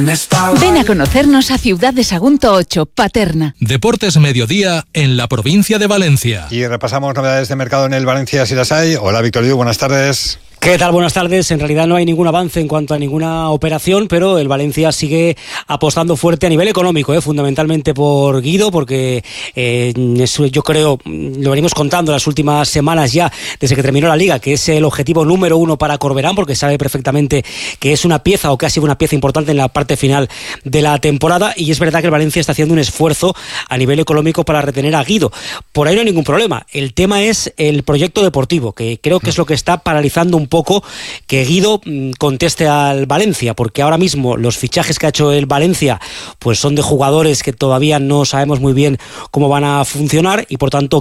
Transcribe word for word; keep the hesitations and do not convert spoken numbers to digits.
Ven a conocernos a Ciudad de Sagunto ocho, Paterna. Deportes Mediodía en la provincia de Valencia. Y repasamos novedades de mercado en el Valencia, si las hay. Hola, Víctor Diu, buenas tardes. ¿Qué tal? Buenas tardes. En realidad no hay ningún avance en cuanto a ninguna operación, pero el Valencia sigue apostando fuerte a nivel económico, ¿eh? fundamentalmente por Guido, porque eh, eso yo creo, lo venimos contando las últimas semanas ya, desde que terminó la Liga, que es el objetivo número uno para Corberán, porque sabe perfectamente que es una pieza o que ha sido una pieza importante en la parte final de la temporada, y es verdad que el Valencia está haciendo un esfuerzo a nivel económico para retener a Guido. Por ahí no hay ningún problema. El tema es el proyecto deportivo, que creo que es lo que está paralizando un poco que Guido conteste al Valencia, porque ahora mismo los fichajes que ha hecho el Valencia pues son de jugadores que todavía no sabemos muy bien cómo van a funcionar, y por tanto